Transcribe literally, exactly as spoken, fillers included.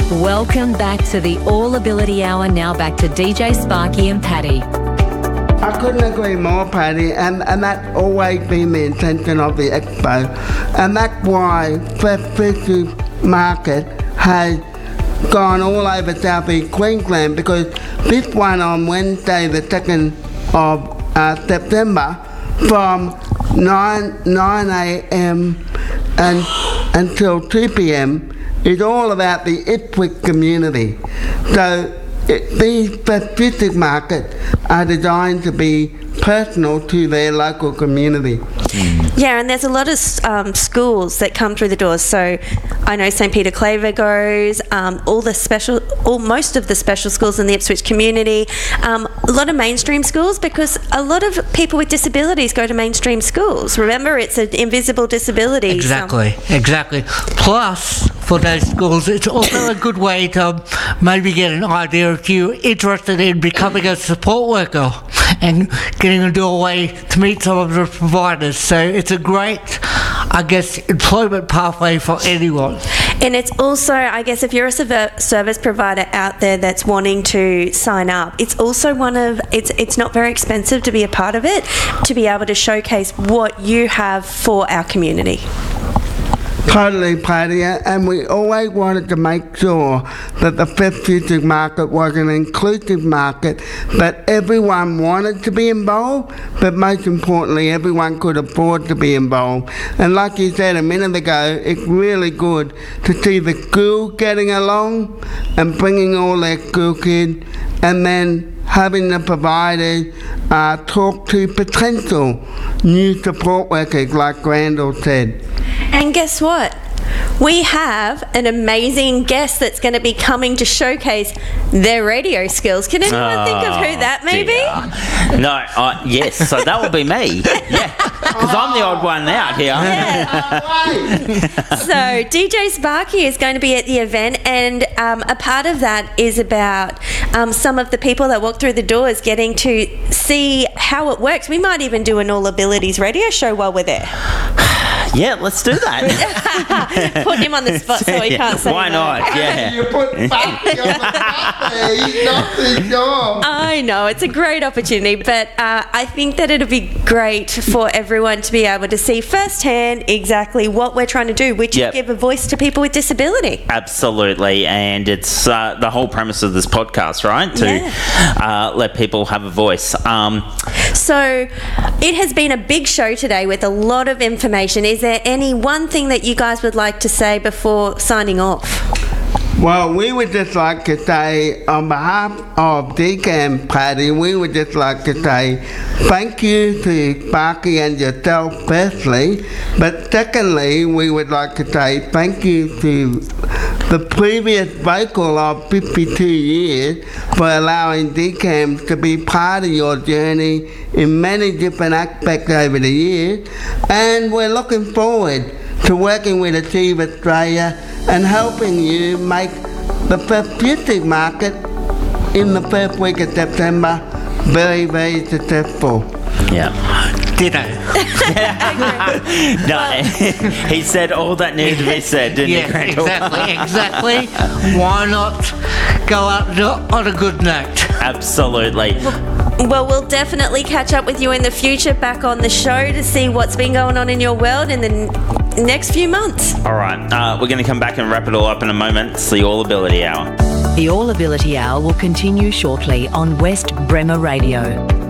Welcome back to the All Ability Hour. Now back to D J Sparky and Paddy. I couldn't agree more, Paddy, and, and that's always been the intention of the expo. And that's why Fresh Fishes Market has gone all over South East Queensland, because this one on Wednesday, the second of uh, September, from nine a.m. and until two p.m. is all about the Ipswich community. So it, these specific markets are designed to be personal to their local community. Yeah, and there's a lot of um, schools that come through the doors. So I know Saint Peter Claver goes, um, all the special, all most of the special schools in the Ipswich community, um, a lot of mainstream schools, because a lot of people with disabilities go to mainstream schools. Remember, it's an invisible disability. Exactly, so. exactly. Plus, for those schools, it's also a good way to maybe get an idea if you're interested in becoming a support worker and getting a doorway to meet some of the providers. So it's a great, I guess, employment pathway for anyone. And it's also, I guess, if you're a service provider out there that's wanting to sign up, it's also one of, it's it's not very expensive to be a part of it, to be able to showcase what you have for our community. Totally, Paddy, and we always wanted to make sure that the Fresh Fishes Market was an inclusive market, that everyone wanted to be involved, but most importantly, everyone could afford to be involved. And like you said a minute ago, it's really good to see the school getting along and bringing all their school kids, and then having the providers uh, talk to potential new support workers, like Randall said. And guess what? We have an amazing guest that's going to be coming to showcase their radio skills. Can anyone oh, think of who that may dear. be? No, uh, yes, so that will be me. Yeah, because I'm the odd one out here. Yeah. So D J Sparky is going to be at the event, and um, a part of that is about um, some of the people that walk through the doors getting to see how it works. We might even do an All Abilities radio show while we're there. Yeah, let's do that. Put him on the spot so he yeah, can't say why no. not? Yeah. You put Sparky on the spot there. He's not the job. I know, it's a great opportunity, but uh, I think that it'll be great for everyone to be able to see firsthand exactly what we're trying to do, which yep. is give a voice to people with disability. Absolutely, and it's uh, the whole premise of this podcast, right? To yeah. uh, let people have a voice. Um, so it has been a big show today with a lot of information. Is there any one thing that you guys would like to say before signing off? Well, we would just like to say, on behalf of D C A M, Paddy, we would just like to say thank you to Sparky and yourself firstly, but secondly, we would like to say thank you to the previous vocal of fifty-two years for allowing D C A M to be part of your journey in many different aspects over the years, and we're looking forward to working with Achieve Australia and helping you make the Fresh Fishes Market in the first week of September very, very successful. Yeah. Ditto. No, he said all that needed to be said, didn't yeah, he, Randall? Exactly, exactly. Why not go out on a good note? Absolutely. Well, we'll definitely catch up with you in the future back on the show to see what's been going on in your world in the n- next few months. All right. Uh, we're going to come back and wrap it all up in a moment. It's the All Ability Hour. The All Ability Hour will continue shortly on West Bremer Radio.